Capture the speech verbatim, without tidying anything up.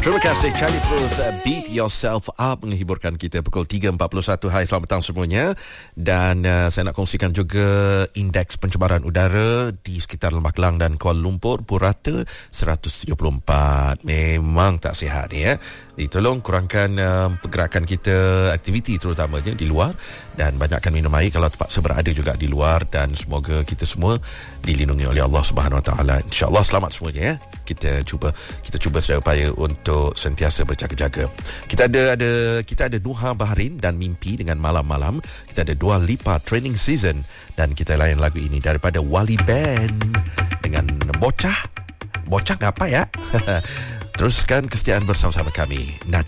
Terima kasih Charlie Puth, Beat Yourself Up menghiburkan kita pukul tiga empat puluh satu. Hai, selamat petang semuanya. Dan uh, saya nak kongsikan juga indeks pencemaran udara di sekitar Lembah Kelang dan Kuala Lumpur purata seratus tujuh puluh empat. Memang tak sihat ni ya. Ditolong kurangkan uh, pergerakan kita, aktiviti terutamanya di luar, dan banyakkan minum air kalau terpaksa berada juga di luar, dan semoga kita semua dilindungi oleh Allah Subhanahu Wa Taala. InsyaAllah selamat semuanya ya. Kita cuba kita cuba sedaya upaya untuk sentiasa berjaga-jaga. Kita ada ada kita ada Nuha Bahrain dan Mimpi dengan Malam-Malam. Kita ada Dua Lipa Training Season, dan kita layan lagu ini daripada Wali Band dengan Bocah. Bocah ngapa ya? Teruskan kesetiaan bersama-sama kami, Nadia.